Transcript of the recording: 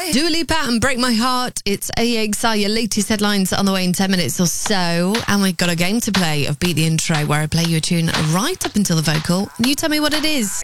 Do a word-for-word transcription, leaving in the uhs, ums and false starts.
Dua Lipa and Break My Heart. It's A X I, your latest headlines on the way in ten minutes or so. And we've got a game to play of Beat the Intro, where I play you a tune right up until the vocal. You tell me what it is.